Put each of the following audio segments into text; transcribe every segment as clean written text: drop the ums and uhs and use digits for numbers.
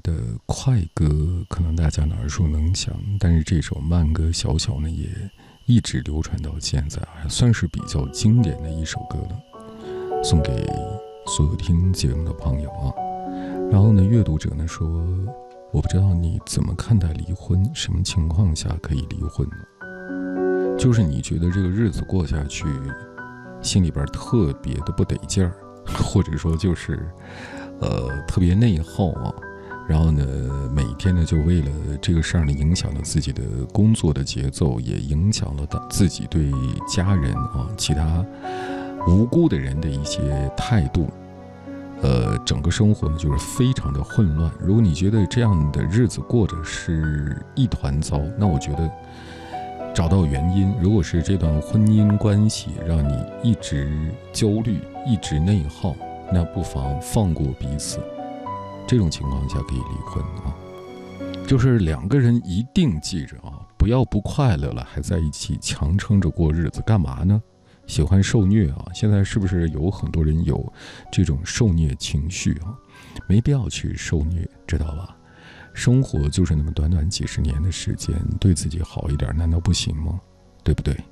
的快歌可能大家耳熟能详，但是这首慢歌小小呢也一直流传到现在，还算是比较经典的一首歌了，送给所有听节目的朋友啊。然后呢，阅读者呢说，我不知道你怎么看待离婚，什么情况下可以离婚呢？就是你觉得这个日子过下去，心里边特别的不得劲儿，或者说就是特别内耗啊，然后呢每天呢就为了这个事儿呢影响了自己的工作的节奏，也影响了自己对家人啊其他无辜的人的一些态度，整个生活呢就是非常的混乱。如果你觉得这样的日子过着是一团糟，那我觉得找到原因，如果是这段婚姻关系让你一直焦虑一直内耗，那不妨放过彼此，这种情况下可以离婚啊。就是两个人一定记着啊，不要不快乐了还在一起强撑着过日子，干嘛呢？喜欢受虐啊！现在是不是有很多人有这种受虐情绪啊？没必要去受虐，知道吧？生活就是那么短短几十年的时间，对自己好一点难道不行吗？对不对？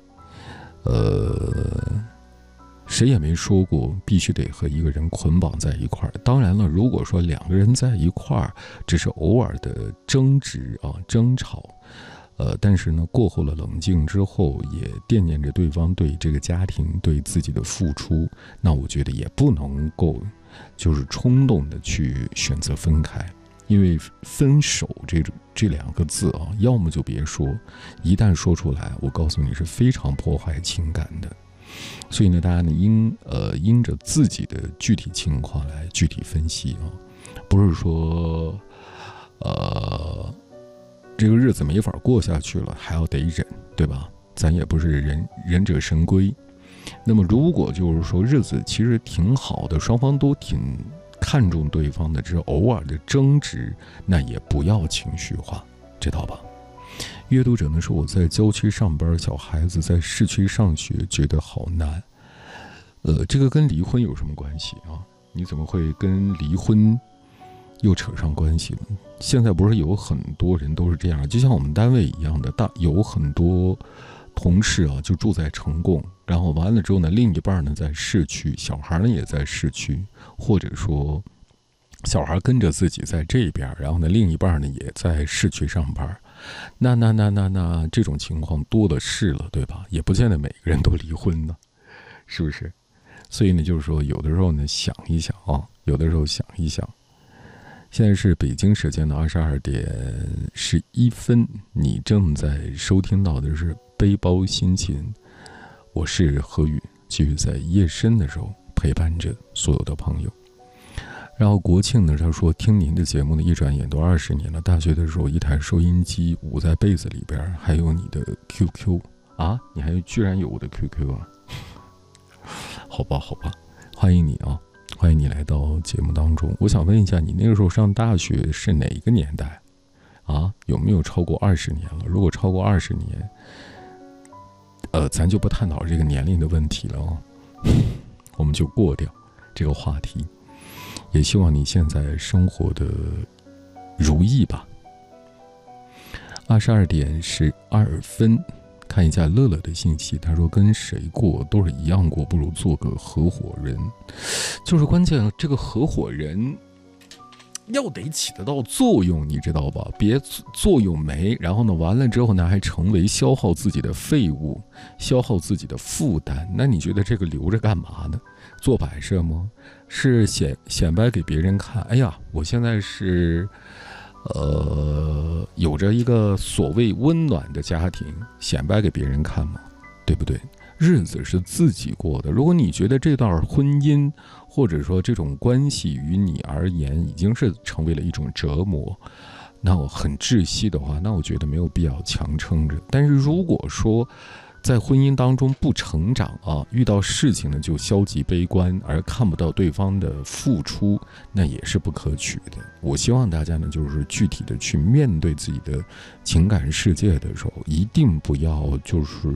谁也没说过必须得和一个人捆绑在一块儿。当然了，如果说两个人在一块儿只是偶尔的争执啊、争吵，但是呢过后了冷静之后，也惦念着对方对这个家庭对自己的付出，那我觉得也不能够就是冲动的去选择分开。因为分手这两个字啊，要么就别说，一旦说出来，我告诉你是非常破坏情感的。所以呢，大家呢因着自己的具体情况来具体分析啊，不是说这个日子没法过下去了还要得忍，对吧？咱也不是忍者神龟。那么如果就是说日子其实挺好的，双方都挺看重对方的，只是偶尔的争执，那也不要情绪化，知道吧？阅读者呢说，我在郊区上班，小孩子在市区上学，觉得好难。这个跟离婚有什么关系啊？你怎么会跟离婚又扯上关系呢？现在不是有很多人都是这样，就像我们单位一样的，有很多同事啊，就住在城供，然后完了之后呢，另一半呢在市区，小孩呢也在市区，或者说小孩跟着自己在这边，然后呢另一半呢也在市区上班。那这种情况多的是了，对吧？也不见得每个人都离婚呢，是不是？所以呢，就是说有的时候呢想一想啊，有的时候想一想。现在是北京时间的22:11，你正在收听到的是背包心情，我是何宇，继续在夜深的时候陪伴着所有的朋友。然后国庆呢，他说听您的节目呢，一转眼都20年了。大学的时候，一台收音机捂在被子里边，还有你的 QQ 啊，你还居然有我的 QQ 啊？好吧，欢迎你啊，欢迎你来到节目当中。我想问一下，你那个时候上大学是哪个年代啊？有没有超过20年了？如果超过20年，咱就不探讨这个年龄的问题了哦，我们就过掉这个话题。也希望你现在生活的如意吧。22:12，看一下乐乐的信息，他说跟谁过都是一样过，不如做个合伙人。就是关键这个合伙人要得起得到作用，你知道吧？别作用没，然后呢完了之后呢还成为消耗自己的废物，消耗自己的负担，那你觉得这个留着干嘛呢？做摆设吗？是显摆给别人看，哎呀我现在是有着一个所谓温暖的家庭，显摆给别人看吗？对不对？日子是自己过的，如果你觉得这段婚姻或者说这种关系于你而言已经是成为了一种折磨，那我很窒息的话，那我觉得没有必要强撑着。但是如果说在婚姻当中不成长啊，遇到事情呢就消极悲观，而看不到对方的付出，那也是不可取的。我希望大家呢就是具体的去面对自己的情感世界的时候，一定不要就是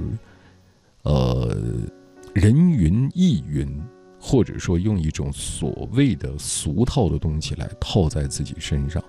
人云亦云，或者说用一种所谓的俗套的东西来套在自己身上。